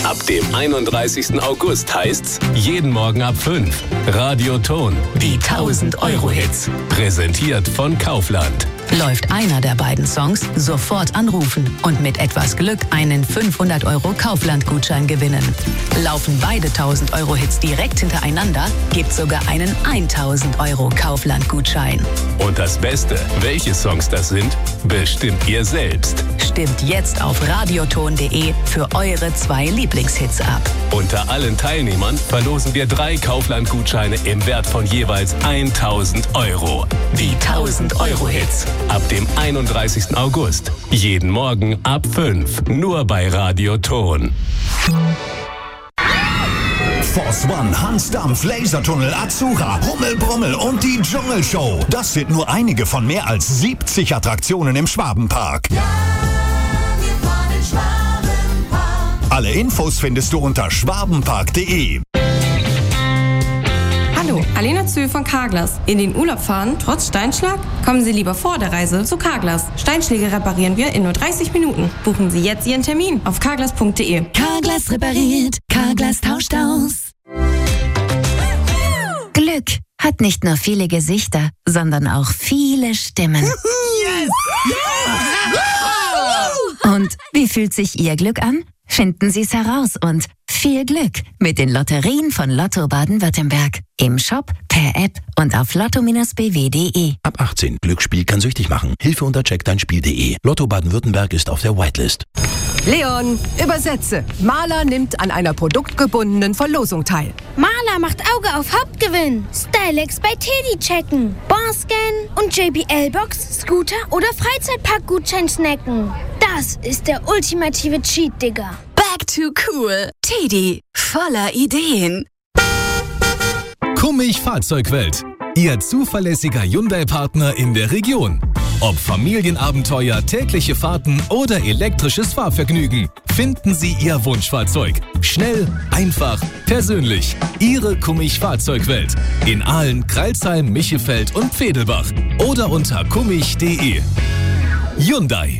Ab dem 31. August heißt's jeden Morgen ab 5. Radioton, die 1000-Euro-Hits. Präsentiert von Kaufland. Läuft einer der beiden Songs, sofort anrufen und mit etwas Glück einen 500-Euro Kaufland-Gutschein gewinnen. Laufen beide 1000-Euro-Hits direkt hintereinander, gibt's sogar einen 1000-Euro Kaufland-Gutschein. Und das Beste, welche Songs das sind, bestimmt ihr selbst. Stimmt jetzt auf radioton.de für eure 2 Lieblingshits ab. Unter allen Teilnehmern verlosen wir 3 Kaufland-Gutscheine im Wert von jeweils 1000 Euro. Die 1000-Euro-Hits. Ab dem 31. August. Jeden Morgen ab 5. Nur bei Radioton. Force One, Hans Dampf, Lasertunnel, Azura, Hummel, Brummel und die Dschungelshow. Das sind nur einige von mehr als 70 Attraktionen im Schwabenpark. Ja, wir fahren in Schwabenpark. Alle Infos findest du unter schwabenpark.de. Hallo, Alena Zühl von Carglass. In den Urlaub fahren, trotz Steinschlag? Kommen Sie lieber vor der Reise zu Carglass. Steinschläge reparieren wir in nur 30 Minuten. Buchen Sie jetzt Ihren Termin auf carglass.de. Carglass repariert, Carglass tauscht aus. Glück hat nicht nur viele Gesichter, sondern auch viele Stimmen. Yes! Und wie fühlt sich Ihr Glück an? Finden Sie es heraus und viel Glück mit den Lotterien von Lotto Baden-Württemberg. Im Shop, per App und auf lotto-bw.de. Ab 18. Glücksspiel kann süchtig machen. Hilfe unter checkdeinspiel.de. Lotto Baden-Württemberg ist auf der Whitelist. Leon, übersetze. Maler nimmt an einer produktgebundenen Verlosung teil. Maler macht Auge auf Hauptgewinn. Stylex bei Teddy checken. Barscan und JBL-Box, Scooter oder Freizeitparkgutschein snacken. Das ist der ultimative Cheat, Digga. Back to cool. Teddy, voller Ideen. Kummig Fahrzeugwelt. Ihr zuverlässiger Hyundai-Partner in der Region. Ob Familienabenteuer, tägliche Fahrten oder elektrisches Fahrvergnügen, finden Sie Ihr Wunschfahrzeug. Schnell, einfach, persönlich. Ihre Kummig Fahrzeugwelt. In Aalen, Crailsheim, Michefeld und Pfedelbach. Oder unter kummig.de. Hyundai.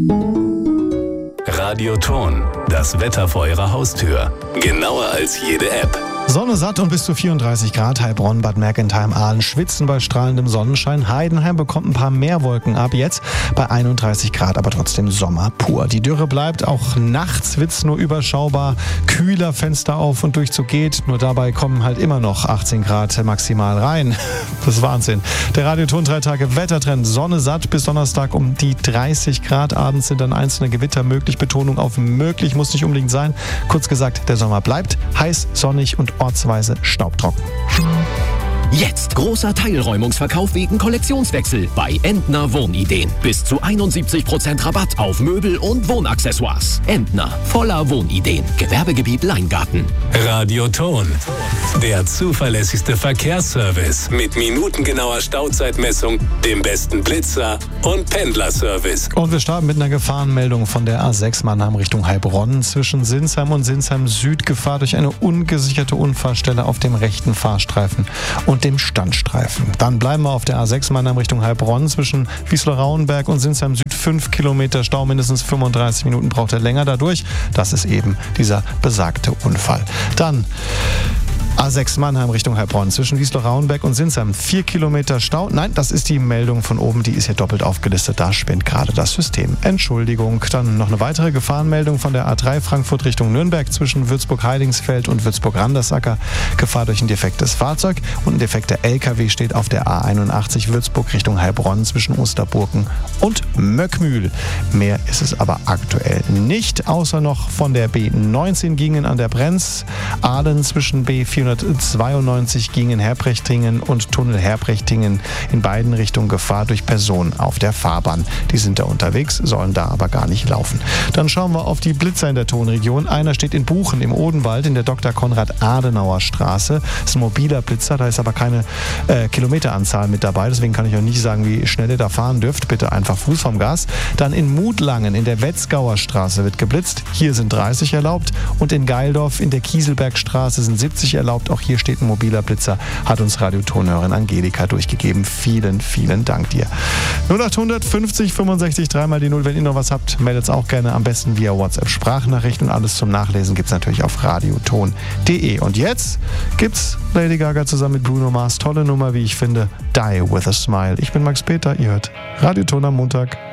Radioton, das Wetter vor Ihrer Haustür. Genauer als jede App. Sonne satt und bis zu 34 Grad. Heilbronn, Bad Mergentheim, Aalen schwitzen bei strahlendem Sonnenschein. Heidenheim bekommt ein paar mehr Wolken ab. Jetzt bei 31 Grad, aber trotzdem Sommer pur. Die Dürre bleibt. Auch nachts wird's nur überschaubar. Kühler, Fenster auf und Durchzug geht. Nur dabei kommen halt immer noch 18 Grad maximal rein. Das ist Wahnsinn. Der Radioton 3 Tage Wettertrend. Sonne satt bis Donnerstag um die 30 Grad. Abends sind dann einzelne Gewitter möglich. Betonung auf möglich, muss nicht unbedingt sein. Kurz gesagt, der Sommer bleibt heiß, sonnig und ortsweise staubtrocken. Jetzt großer Teilräumungsverkauf wegen Kollektionswechsel bei Entner Wohnideen. Bis zu 71% Rabatt auf Möbel und Wohnaccessoires. Entner, voller Wohnideen. Gewerbegebiet Leingarten. Radioton, der zuverlässigste Verkehrsservice mit minutengenauer Stauzeitmessung, dem besten Blitzer und Pendlerservice. Und wir starten mit einer Gefahrenmeldung von der A6 Mannheim Richtung Heilbronn. Zwischen Sinsheim und Sinsheim Süd Gefahr durch eine ungesicherte Unfallstelle auf dem rechten Fahrstreifen und dem Standstreifen. Dann bleiben wir auf der A6 Mannheim Richtung Heilbronn. Zwischen Wiesler-Rauenberg und Sinsheim Süd 5 Kilometer Stau, mindestens 35 Minuten braucht er länger dadurch. Das ist eben dieser besagte Unfall. Dann A6 Mannheim Richtung Heilbronn. Zwischen Wiesler-Rauenberg und Sinsheim 4 Kilometer Stau. Nein, das ist die Meldung von oben, die ist hier doppelt aufgelistet. Da spinnt gerade das System. Entschuldigung. Dann noch eine weitere Gefahrenmeldung von der A3 Frankfurt Richtung Nürnberg zwischen Würzburg-Heidingsfeld und Würzburg-Randersacker. Gefahr durch ein defektes Fahrzeug und ein defekter LKW steht auf der A81 Würzburg Richtung Heilbronn zwischen Osterburken und Möckmühl. Mehr ist es aber aktuell nicht, außer noch von der B19 gingen an der Brenz, Aalen zwischen B492 gingen Herbrechtingen und Tunnel Herbrechtingen in beiden Richtungen Gefahr durch Personen auf der Fahrbahn. Die sind da unterwegs, sollen da aber gar nicht laufen. Dann schauen wir auf die Blitzer in der Tonregion. Einer steht in Buchen im Odenwald in der Dr. Konrad-Adenauer Straße. Das ist ein mobiler Blitzer, da ist aber keine Kilometeranzahl mit dabei. Deswegen kann ich auch nicht sagen, wie schnell ihr da fahren dürft. Bitte einfach Fuß vom Gas. Dann in Mutlangen in der Wetzgauer Straße wird geblitzt. Hier sind 30 erlaubt. Und in Geildorf in der Kieselbergstraße sind 70 erlaubt. erlaubt. Auch hier steht ein mobiler Blitzer, hat uns Radiotonhörerin Angelika durchgegeben. Vielen, vielen Dank dir. 0800 50 65 3 mal die 0. Wenn ihr noch was habt, meldet es auch gerne. Am besten via WhatsApp Sprachnachricht und alles zum Nachlesen gibt es natürlich auf radioton.de. Und jetzt gibt's Lady Gaga zusammen mit Bruno Mars. Tolle Nummer, wie ich finde. Die with a Smile. Ich bin Max Peter, ihr hört Radioton am Montag.